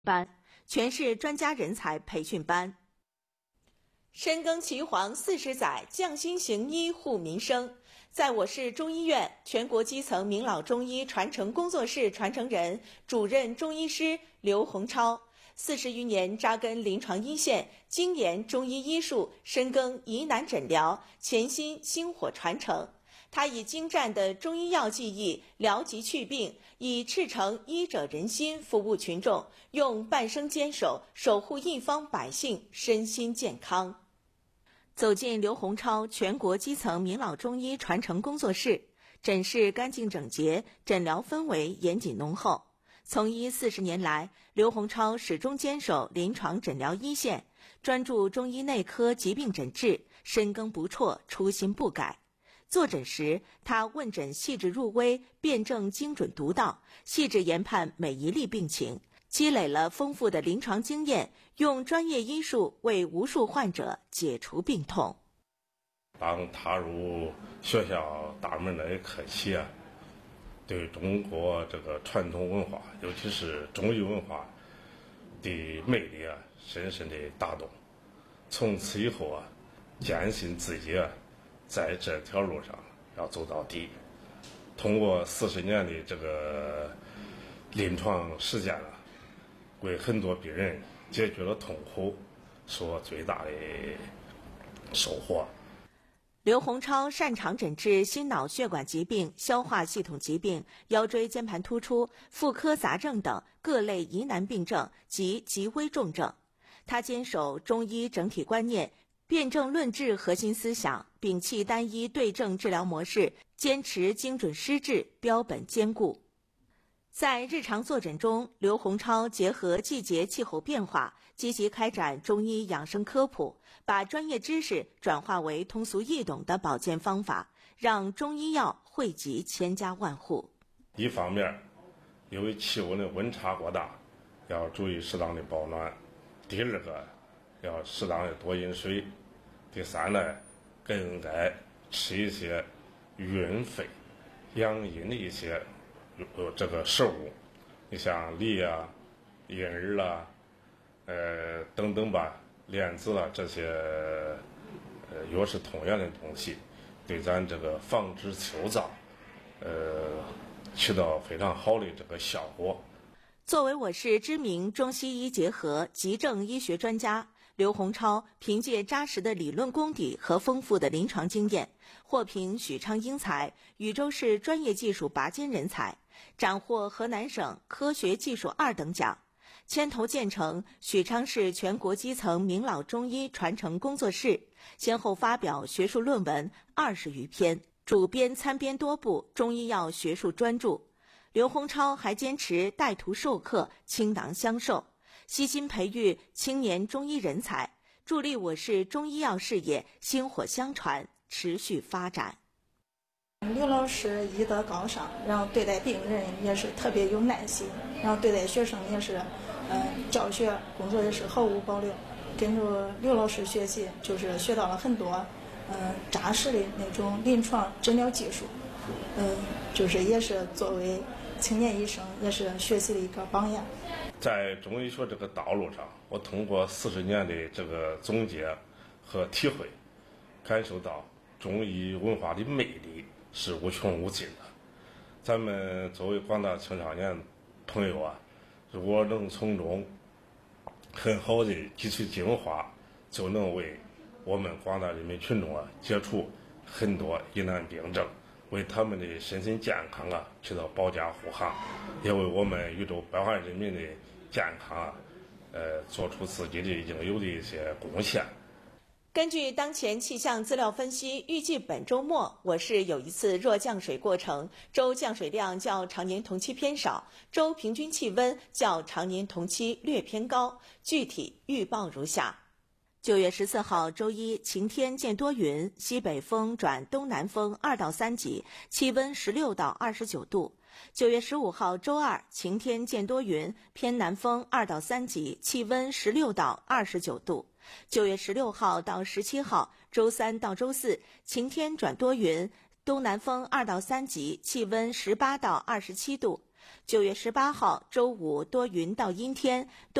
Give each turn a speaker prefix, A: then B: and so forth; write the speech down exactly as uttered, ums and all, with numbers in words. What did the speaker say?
A: 班，全市专家人才培训班。深耕岐黄四十载，匠心行医护民生。在我市中医院，全国基层名老中医传承工作室传承人、主任中医师刘洪超，四十余年扎根临床一线，精研中医医术，深耕疑难诊疗，潜心薪火传承。他以精湛的中医药技艺疗疾祛病，以赤诚医者仁心服务群众，用半生坚守守护一方百姓身心健康。走进刘洪超全国基层名老中医传承工作室，诊室干净整洁，诊疗氛围严谨浓厚。从医四十年来，刘洪超始终坚守临床诊疗一线，专注中医内科疾病诊治，深耕不辍，初心不改。坐诊时，他问诊细致入微，辩证精准独到，细致研判每一例病情，积累了丰富的临床经验，用专业医术为无数患者解除病痛。
B: 当踏入学校大门那一刻起啊，对中国这个传统文化，尤其是中医文化的魅力啊，深深的打动。从此以后啊，坚信自己啊，在这条路上要走到底。通过四十年的这个临床实践啊，为很多病人解决了痛苦，是我最大的收获。
A: 刘洪超擅长诊治心脑血管疾病、消化系统疾病、腰椎间盘突出、妇科杂症等各类疑难病症及极危重症。他坚守中医整体观念，辩证论治核心思想，摒弃单一对症治疗模式，坚持精准施治，标本兼顾。在日常坐诊中，刘洪超结合季节气候变化，积极开展中医养生科普，把专业知识转化为通俗易懂的保健方法，让中医药惠及千家万户。
B: 一方面，由于气温的温差过大，要注意适当的保暖；第二个，要适当的多饮水；第三呢，更应该吃一些润肺养阴的一些呃，这个食物，你像梨啊、银耳啦、呃等等吧，莲子啦，这些呃药食同源的东西，对咱这个防治秋燥，呃，起到非常好的这个效果。
A: 作为我市知名中西医结合急症医学专家，刘洪超凭借扎实的理论功底和丰富的临床经验，获评许昌英才、禹州市专业技术拔尖人才，斩获河南省科学技术二等奖，牵头建成许昌市全国基层名老中医传承工作室，先后发表学术论文二十余篇，主编参编多部中医药学术专著。刘洪超还坚持带徒授课，倾囊相授，悉心培育青年中医人才，助力我市中医药事业薪火相传，持续发展。
C: 刘老师医德高尚，然后对待病人也是特别有耐心，然后对待学生也是，嗯、呃，教学工作也是毫无保留。跟着刘老师学习，就是学到了很多，嗯、呃，扎实的那种临床诊疗技术，嗯、呃，就是也是作为青年医生也是学习的一个榜样。
B: 在中医学这个道路上，我通过四十年的这个总结和体会，感受到中医文化的魅力是无穷无尽的。咱们作为广大青少年朋友啊，如果能从中很好的汲取精华，就能为我们广大人民群众啊解除很多疑难病症，为他们的身心健康啊起到保驾护航，也为我们宇宙百万人民的健康啊，呃，做出自己的应有的一些贡献。
A: 根据当前气象资料分析，预计本周末我市有一次弱降水过程，周降水量较常年同期偏少，周平均气温较常年同期略偏高。具体预报如下。九月十四号周一，晴天见多云，西北风转东南风二到三级，气温十六到二十九度。九月十五号周二，晴天见多云，偏南风二到三级，气温十六到二十九度。九月十六号到十七号，周三到周四，晴天转多云，东南风二到三级，气温十八到二十七度。 九月十八号周五多云到阴天。